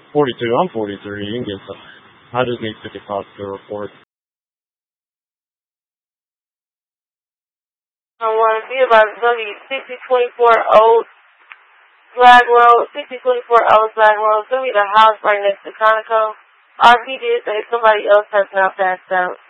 42. I'm 43. You can get some. I just need 55 to report. I want to be about it's going to be 6024 Old Flag Road, 6024 Old Flag Road. It's going to be the house right next to Conoco. RP did say somebody else has now passed out.